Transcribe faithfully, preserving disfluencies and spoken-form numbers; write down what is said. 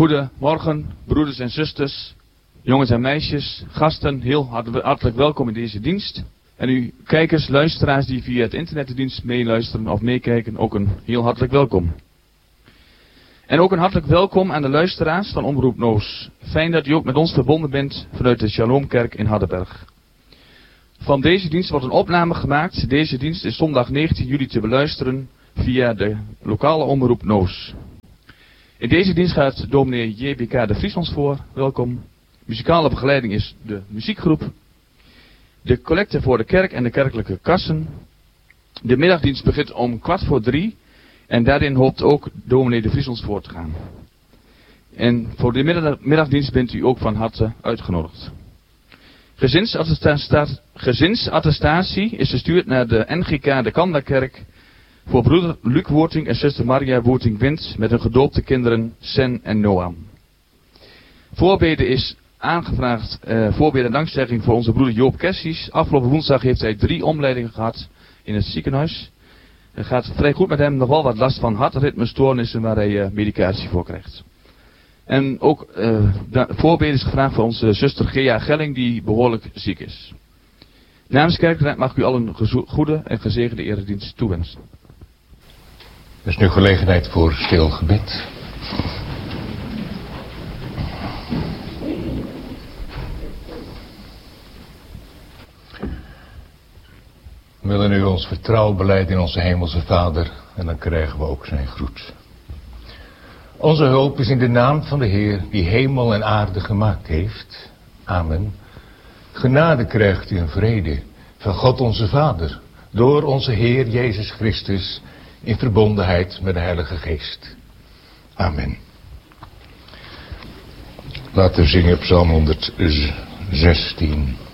Goedemorgen, broeders en zusters, jongens en meisjes, gasten, heel hartelijk welkom in deze dienst. En u kijkers, luisteraars die via het internet de dienst meeluisteren of meekijken, ook een heel hartelijk welkom. En ook een hartelijk welkom aan de luisteraars van Omroep Noos. Fijn dat u ook met ons verbonden bent vanuit de Shalomkerk in Hardenberg. Van deze dienst wordt een opname gemaakt. Deze dienst is zondag negentien juli te beluisteren via de lokale Omroep Noos. In deze dienst gaat dominee J B K de Vries ons voor. Welkom. Muzikale begeleiding is de muziekgroep. De collecte voor de kerk en de kerkelijke kassen. De middagdienst begint om kwart voor drie. En daarin hoopt ook dominee de Vries ons voor te gaan. En voor de middag, middagdienst bent u ook van harte uitgenodigd. Gezinsattestatie, gezinsattestatie is gestuurd naar de N G K de Kandakerk voor broeder Luc Woerting en zuster Maria Woerting-Wind met hun gedoopte kinderen Sen en Noam. Voorbeden is aangevraagd, uh, voorbeden en dankzegging voor onze broeder Joop Kessies. Afgelopen woensdag heeft hij drie omleidingen gehad in het ziekenhuis. Het gaat vrij goed met hem, nog wel wat last van hartritmestoornissen waar hij uh, medicatie voor krijgt. En ook uh, voorbeden is gevraagd voor onze zuster Gea Gelling die behoorlijk ziek is. Namens Kerkraad mag ik u al een goede en gezegende eredienst toewensen. Er is nu gelegenheid voor stil gebed. We willen nu ons vertrouwen belijden in onze hemelse Vader en dan krijgen we ook zijn groet. Onze hulp is in de naam van de Heer die hemel en aarde gemaakt heeft. Amen. Genade krijgt u en vrede van God onze Vader door onze Heer Jezus Christus in verbondenheid met de Heilige Geest. Amen. Laten we zingen Psalm honderdzestien.